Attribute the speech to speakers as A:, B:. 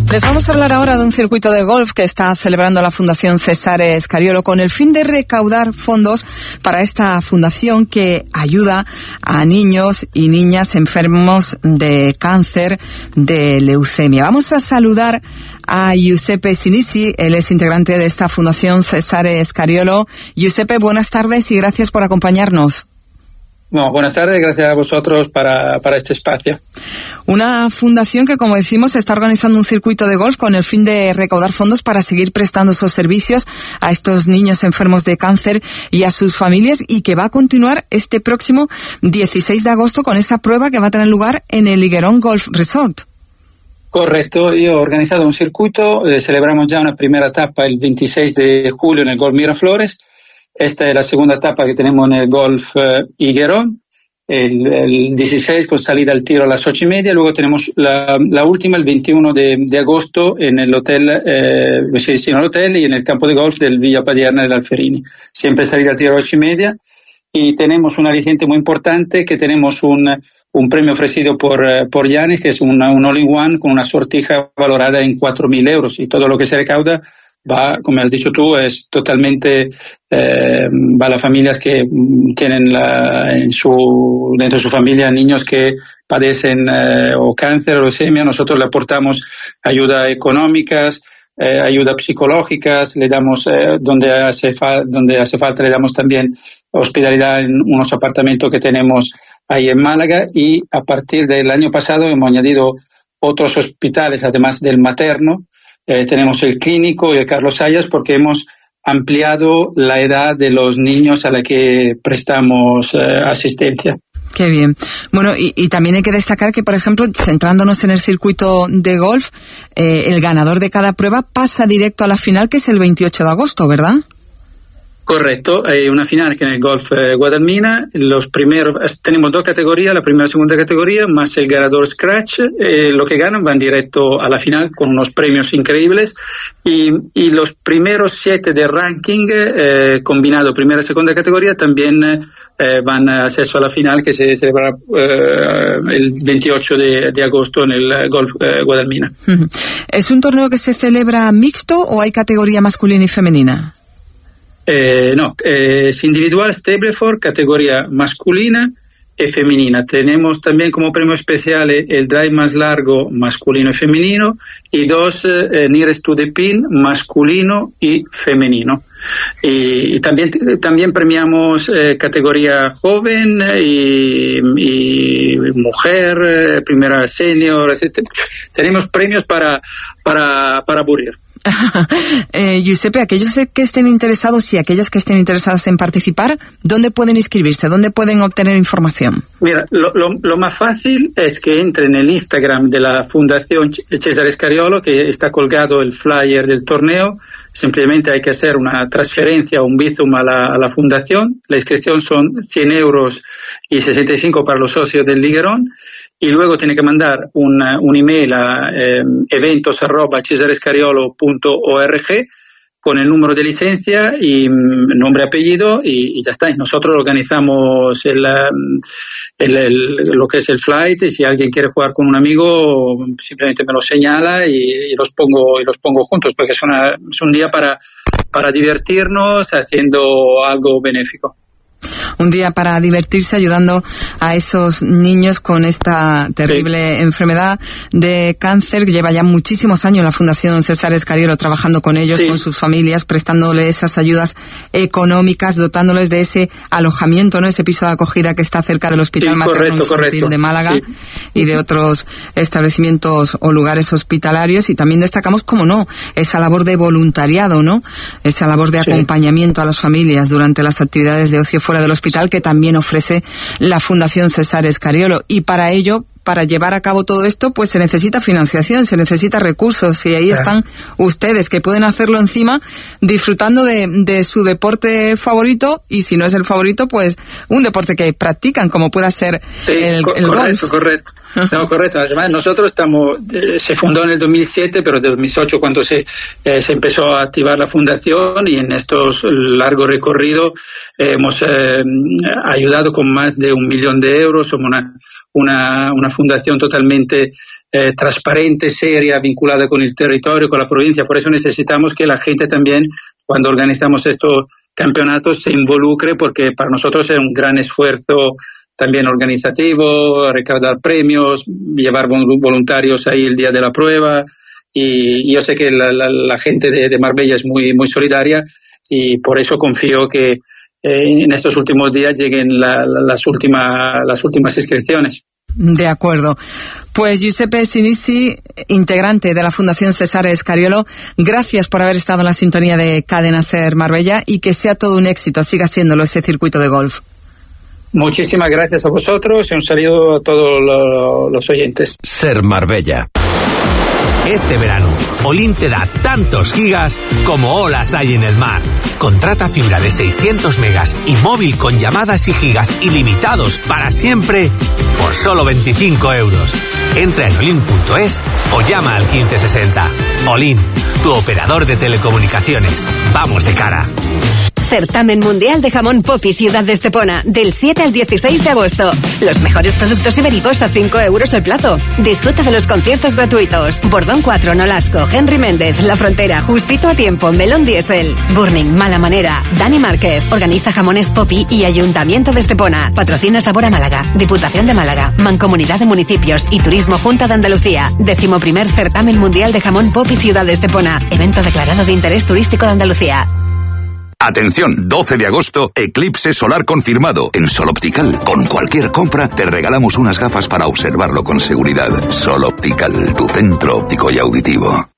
A: Les vamos a hablar ahora de un circuito de golf que está celebrando la Fundación Cesare Scariolo con el fin de recaudar fondos para esta fundación que ayuda a niños y niñas enfermos de cáncer, de leucemia. Vamos a saludar a Giuseppe Sinisi, él es integrante de esta Fundación Cesare Scariolo. Giuseppe, buenas tardes y gracias por acompañarnos.
B: No, buenas tardes, gracias a vosotros para este espacio.
A: Una fundación que, como decimos, está organizando un circuito de golf con el fin de recaudar fondos para seguir prestando esos servicios a estos niños enfermos de cáncer y a sus familias, y que va a continuar este próximo 16 de agosto con esa prueba que va a tener lugar en el Higuerón Golf Resort.
B: Correcto, yo he organizado un circuito, celebramos ya una primera etapa el 26 de julio en el Golf Miraflores. Esta es la segunda etapa que tenemos en el Golf Higuerón, el 16 con salida al tiro a las 8:30. Luego tenemos la última el 21 de agosto en el hotel, en el hotel y en el campo de golf del Villa Padierna del Alferini. Siempre salida al tiro a las 8:30. Y tenemos un aliciente muy importante, que tenemos un premio ofrecido por Yanis, que es un all-in-one con una sortija valorada en 4.000 euros. Y todo lo que se recauda va, como has dicho tú, es totalmente, va a las familias que tienen dentro de su familia niños que padecen o cáncer o leucemia. Nosotros le aportamos ayuda económicas, ayuda psicológicas, le damos, donde hace falta, le damos también hospitalidad en unos apartamentos que tenemos ahí en Málaga, y a partir del año pasado hemos añadido otros hospitales, además del materno. Tenemos el clínico y el Carlos Sayas, porque hemos ampliado la edad de los niños a la que prestamos asistencia.
A: Qué bien. Bueno, y también hay que destacar que, por ejemplo, centrándonos en el circuito de golf, el ganador de cada prueba pasa directo a la final, que es el 28 de agosto, ¿verdad?
B: Correcto, hay una final que en el Golf Guadalmina. Los primeros, tenemos dos categorías, la primera y segunda categoría, más el ganador Scratch. Lo que ganan van directo a la final con unos premios increíbles. Y los primeros 7 de ranking, combinado primera y segunda categoría, también van a acceso a la final, que se celebrará el 28 de agosto en el Golf Guadalmina.
A: ¿Es un torneo que se celebra mixto o hay categoría masculina y femenina?
B: No, es individual, Stableford, categoría masculina y femenina. Tenemos también como premio especial el drive más largo masculino y femenino, y 2 nearest to the pin masculino y femenino. Y también premiamos categoría joven y mujer, primera senior, etc. Tenemos premios para aburrir.
A: Giuseppe, aquellos que estén interesados y aquellas que estén interesadas en participar, ¿dónde pueden inscribirse? ¿Dónde pueden obtener información?
B: Mira, lo más fácil es que entren en el Instagram de la Fundación Cesare Scariolo, que está colgado el flyer del torneo. Simplemente hay que hacer una transferencia o un bizum a la fundación. La inscripción son 100 euros y 65 para los socios del Higuerón. Y luego tiene que mandar un email a eventos@cesarescariolo.org con el número de licencia y nombre y apellido, y ya está. Y nosotros organizamos lo que es el flight, y si alguien quiere jugar con un amigo, simplemente me lo señala y los pongo juntos, porque es un día para divertirnos haciendo algo benéfico.
A: Un día para divertirse ayudando a esos niños con esta terrible enfermedad de cáncer. Lleva ya muchísimos años la Fundación Cesare Scariolo trabajando con ellos, con sus familias, prestándoles esas ayudas económicas, dotándoles de ese alojamiento, ¿no? Ese piso de acogida que está cerca del Hospital Materno Infantil de Málaga y de otros establecimientos o lugares hospitalarios. Y también destacamos, como no, esa labor de voluntariado, ¿no? Esa labor de acompañamiento a las familias durante las actividades de ocio fuera del hospital, que también ofrece la Fundación Cesare Scariolo. Y para ello, para llevar a cabo todo esto, pues se necesita financiación, se necesita recursos, y ahí están ustedes, que pueden hacerlo encima disfrutando de su deporte favorito, y si no es el favorito, pues un deporte que practican, como pueda ser el golf.
B: Correcto. No, correcto. Además, nosotros se fundó en el 2007, pero en 2008 cuando se empezó a activar la fundación, y en estos largos recorridos hemos ayudado con más de 1 millón de euros. Somos una fundación totalmente transparente, seria, vinculada con el territorio, con la provincia. Por eso necesitamos que la gente también, cuando organizamos estos campeonatos, se involucre, porque para nosotros es un gran esfuerzo también organizativo, recaudar premios, llevar voluntarios ahí el día de la prueba. Y yo sé que la gente de Marbella es muy, muy solidaria, y por eso confío que en estos últimos días lleguen las últimas inscripciones.
A: De acuerdo. Pues Giuseppe Sinisi, integrante de la Fundación Cesare Scariolo, gracias por haber estado en la sintonía de Cadena Ser Marbella, y que sea todo un éxito, siga siéndolo ese circuito de golf.
B: Muchísimas gracias a vosotros y un saludo a todos los oyentes.
C: Ser Marbella.
D: Este verano, Olin te da tantos gigas como olas hay en el mar. Contrata fibra de 600 megas y móvil con llamadas y gigas ilimitados para siempre por solo 25 euros. Entra en olin.es o llama al 1560. Olin, tu operador de telecomunicaciones. Vamos de cara.
E: Certamen Mundial de Jamón Popi Ciudad de Estepona, del 7 al 16 de agosto. Los mejores productos ibéricos a 5 euros el plato. Disfruta de los conciertos gratuitos. Bordón 4, Nolasco, Henry Méndez, La Frontera, Justito a Tiempo, Melón Diesel, Burning, Mala Manera, Dani Márquez. Organiza Jamones Popi y Ayuntamiento de Estepona. Patrocina Sabor a Málaga, Diputación de Málaga, Mancomunidad de Municipios y Turismo Junta de Andalucía. 11º Certamen Mundial de Jamón Popi Ciudad de Estepona. Evento declarado de interés turístico de Andalucía.
C: Atención, 12 de agosto, eclipse solar confirmado en Sol Optical. Con cualquier compra te regalamos unas gafas para observarlo con seguridad. Sol Optical, tu centro óptico y auditivo.